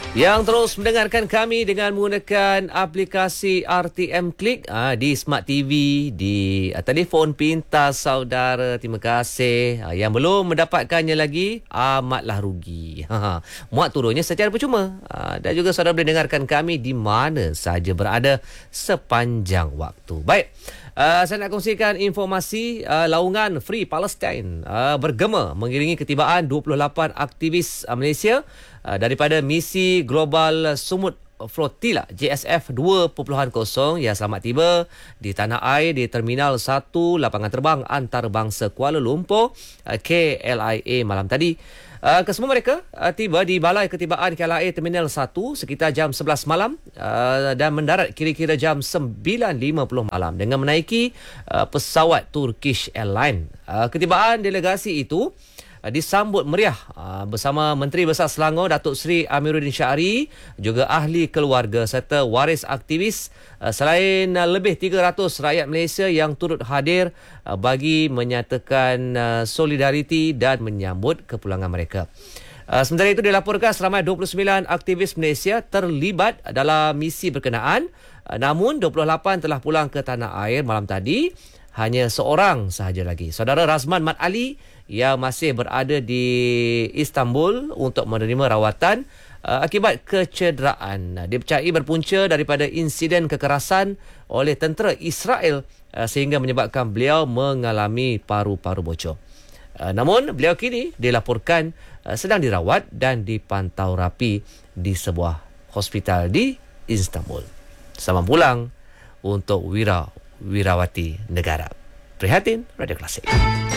Yang terus mendengarkan kami dengan menggunakan aplikasi RTM Klik di Smart TV, di telefon pintas saudara. Terima kasih. Yang belum mendapatkannya lagi, amatlah rugi. Muat turunnya secara percuma. Dan juga saudara boleh dengarkan kami di mana sahaja berada sepanjang waktu. Baik. Saya nak kongsikan informasi laungan Free Palestine bergema mengiringi ketibaan 28 aktivis Malaysia daripada misi global Sumut Flotilla JSF 2.0 yang selamat tiba di tanah air di Terminal 1 Lapangan Terbang Antarabangsa Kuala Lumpur KLIA malam tadi. Kesemua mereka tiba di Balai Ketibaan KLIA Terminal 1 sekitar jam 11 malam dan mendarat kira-kira jam 9.50 malam dengan menaiki pesawat Turkish Airlines. Ketibaan delegasi itu disambut meriah bersama Menteri Besar Selangor Datuk Seri Amiruddin Syahri, juga ahli keluarga serta waris aktivis, selain lebih 300 rakyat Malaysia yang turut hadir bagi menyatakan solidariti dan menyambut kepulangan mereka. Sementara itu dilaporkan seramai 29 aktivis Malaysia terlibat dalam misi berkenaan, namun 28 telah pulang ke tanah air malam tadi. Hanya seorang sahaja lagi, saudara Razman Mat Ali, yang masih berada di Istanbul untuk menerima rawatan akibat kecederaan. Dipercayai berpunca daripada insiden kekerasan oleh tentera Israel sehingga menyebabkan beliau mengalami paru-paru bocor. Namun beliau kini dilaporkan sedang dirawat dan dipantau rapi di sebuah hospital di Istanbul. Selamat pulang untuk wirawati negara. Prihatin Radio Klasik.